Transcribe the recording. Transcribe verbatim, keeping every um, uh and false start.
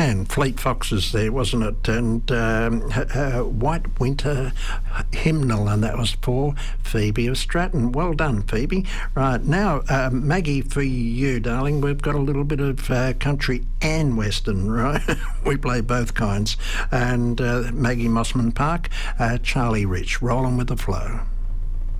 And Fleet Foxes there, wasn't it? And um, uh, White Winter Hymnal, and that was for Phoebe of Stratton. Well done, Phoebe. Right, now, uh, Maggie, for you, darling, we've got a little bit of uh, country and western, right? We play both kinds. And uh, Maggie Mossman Park, uh, Charlie Rich, Rolling with the Flow.